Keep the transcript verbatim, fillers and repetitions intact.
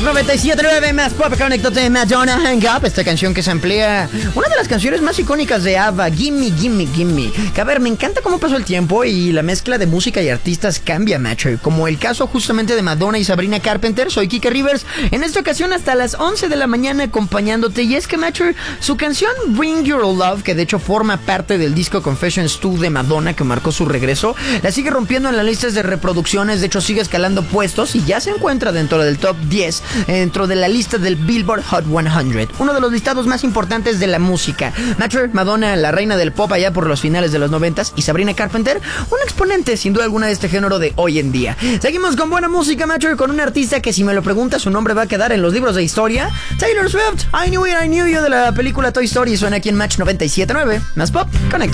noventa y siete punto nueve más pop, conectate Madonna Hang Up, esta canción que se amplía, una de las canciones más icónicas de ABBA, Gimme, Gimme, Gimme. Que a ver, me encanta cómo pasó el tiempo y la mezcla de música y artistas cambia, macho. Como el caso justamente de Madonna y Sabrina Carpenter. Soy Kike Rivers, en esta ocasión hasta las once de la mañana acompañándote. Y es que, macho, su canción Bring Your Love, que de hecho forma parte del disco Confessions dos de Madonna, que marcó su regreso, la sigue rompiendo en las listas de reproducciones. De hecho, sigue escalando puestos y ya se encuentra dentro del top diez, dentro de la lista del Billboard Hot cien, uno de los listados más importantes de la música. Macho, Madonna, la reina del pop allá por los finales de los noventas, y Sabrina Carpenter, un exponente sin duda alguna de este género de hoy en día. Seguimos con buena música, macho, con un artista que, si me lo preguntas, su nombre va a quedar en los libros de historia. Taylor Swift, I Knew It, I Knew You, de la película Toy Story, suena aquí en Match noventa y siete punto nueve. Más pop, conecta.